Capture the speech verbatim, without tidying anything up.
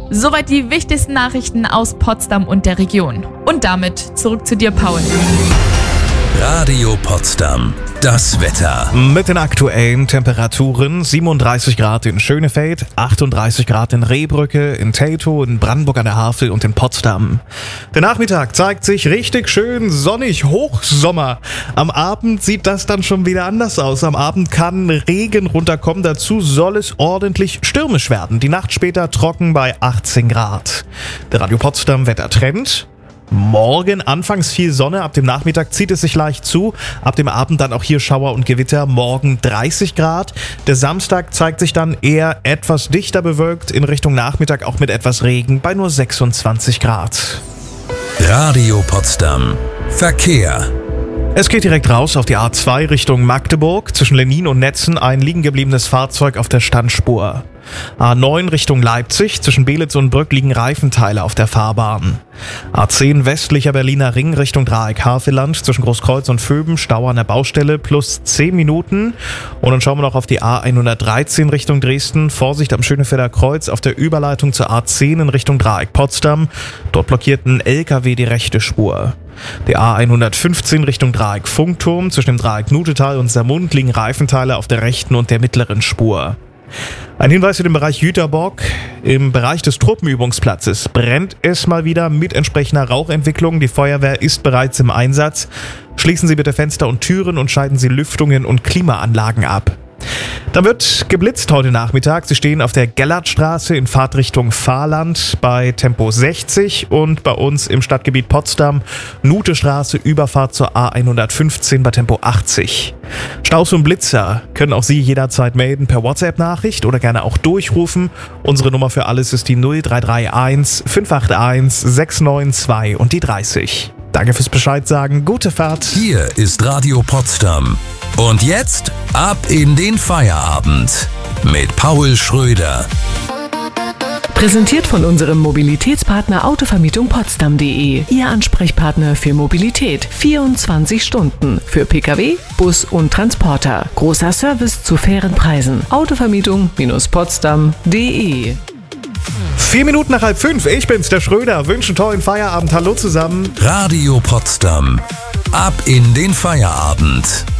Soweit die wichtigsten Nachrichten aus Potsdam und der Region. Und damit zurück zu dir, Paul. Radio Potsdam. Das Wetter. Mit den aktuellen Temperaturen: siebenunddreißig Grad in Schönefeld, achtunddreißig Grad in Rehbrücke, in Teltow, in Brandenburg an der Havel und in Potsdam. Der Nachmittag zeigt sich richtig schön sonnig, Hochsommer. Am Abend sieht das dann schon wieder anders aus. Am Abend kann Regen runterkommen, dazu soll es ordentlich stürmisch werden. Die Nacht später trocken bei achtzehn Grad. Der Radio Potsdam Wettertrend. Morgen anfangs viel Sonne, ab dem Nachmittag zieht es sich leicht zu, ab dem Abend dann auch hier Schauer und Gewitter, morgen dreißig Grad. Der Samstag zeigt sich dann eher etwas dichter bewölkt, in Richtung Nachmittag auch mit etwas Regen bei nur sechsundzwanzig Grad. Radio Potsdam. Verkehr. Es geht direkt raus auf die A zwei Richtung Magdeburg, zwischen Lennin und Netzen ein liegen gebliebenes Fahrzeug auf der Standspur. A neun Richtung Leipzig, zwischen Belitz und Brück liegen Reifenteile auf der Fahrbahn. A zehn westlicher Berliner Ring Richtung Dreieck-Havelland, zwischen Großkreuz und Vöben, Stau an der Baustelle plus zehn Minuten. Und dann schauen wir noch auf die A hundertdreizehn Richtung Dresden, Vorsicht am Schönefelder Kreuz auf der Überleitung zur A zehn in Richtung Dreieck-Potsdam. Dort blockiert ein L K W die rechte Spur. Die A hundertfünfzehn Richtung Dreieck-Funkturm, zwischen dem Dreieck Nutetal und Saarmund liegen Reifenteile auf der rechten und der mittleren Spur. Ein Hinweis für den Bereich Jüterbock. Im Bereich des Truppenübungsplatzes brennt es mal wieder mit entsprechender Rauchentwicklung. Die Feuerwehr ist bereits im Einsatz. Schließen Sie bitte Fenster und Türen und schalten Sie Lüftungen und Klimaanlagen ab. Da wird geblitzt heute Nachmittag. Sie stehen auf der Gellertstraße in Fahrtrichtung Fahrland bei Tempo sechzig und bei uns im Stadtgebiet Potsdam Nutestraße Überfahrt zur A hundertfünfzehn bei Tempo achtzig. Staus und Blitzer können auch Sie jederzeit melden per WhatsApp-Nachricht oder gerne auch durchrufen. Unsere Nummer für alles ist die null drei drei eins fünf acht eins sechs neun zwei und die dreißig. Danke fürs Bescheid sagen. Gute Fahrt. Hier ist Radio Potsdam. Und jetzt ab in den Feierabend mit Paul Schröder. Präsentiert von unserem Mobilitätspartner Autovermietung Potsdam punkt de. Ihr Ansprechpartner für Mobilität. vierundzwanzig Stunden. Für Pkw, Bus und Transporter. Großer Service zu fairen Preisen. Autovermietung Potsdam punkt de. Vier Minuten nach halb fünf. Ich bin's, der Schröder. Wünsche einen tollen Feierabend. Hallo zusammen. Radio Potsdam. Ab in den Feierabend.